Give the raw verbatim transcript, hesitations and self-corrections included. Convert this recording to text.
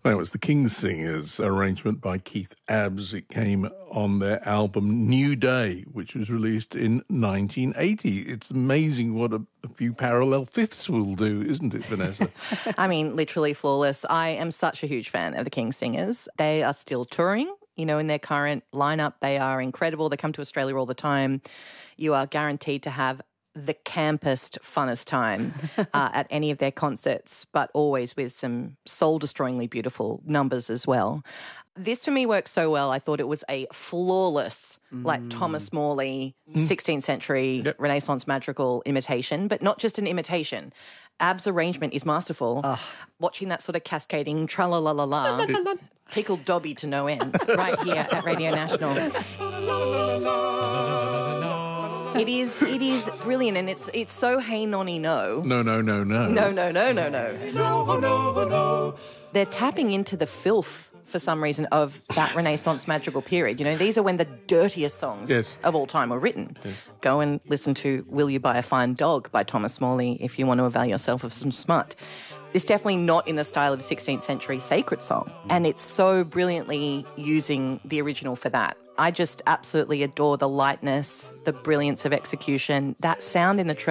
That was the King's Singers arrangement by Keith Abbs. It came on their album New Day, which was released in nineteen eighty. It's amazing what a, a few parallel fifths will do, isn't it, Vanessa? I mean, literally flawless. I am such a huge fan of the King's Singers. They are still touring. You know, in their current lineup, they are incredible. They come to Australia all the time. You are guaranteed to have the campest, funnest time uh, at any of their concerts, but always with some soul-destroyingly beautiful numbers as well. This, for me, works so well. I thought it was a flawless, mm. like Thomas Morley, mm. sixteenth century yep. Renaissance madrigal imitation, but not just an imitation. Abbs' arrangement is masterful. Ugh. Watching that sort of cascading tra-la-la-la-la tickled Dobby to no end right here at Radio National. It is it is brilliant, and it's it's so hey nonny no. No, no, no, no. No, no, no, no, no. No, no, no. They're tapping into the filth, for some reason, of that Renaissance madrigal period. You know, these are when the dirtiest songs yes. of all time were written. Yes. Go and listen to Will You Buy a Fine Dog by Thomas Morley if you want to avail yourself of some smut. It's definitely not in the style of a sixteenth century sacred song, and it's so brilliantly using the original for that. I just absolutely adore the lightness, the brilliance of execution, that sound in the